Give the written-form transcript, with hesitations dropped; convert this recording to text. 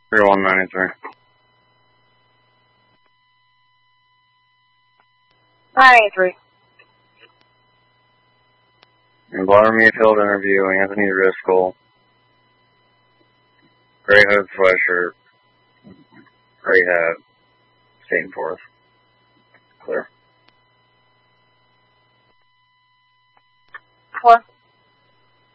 3193. 983. In Vladimir Field interview, Anthony Driscoll. Gray hood sweatshirt. Gray hat. Same forth. Clear. 4.